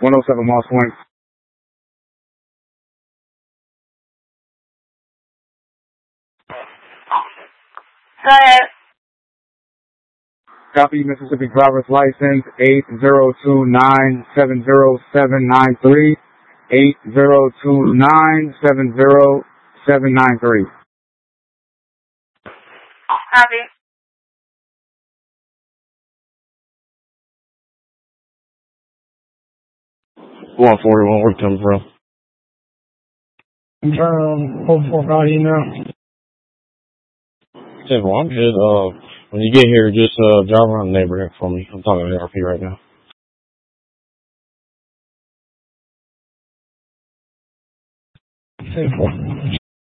107 Moss Point. Go ahead. Copy Mississippi driver's license 8029707793. 8029707793. Copy. 141, where you coming from? I'm turning on 445 now. Well, I'm good. When you get here, just drive around the neighborhood for me. I'm talking to ARP right now.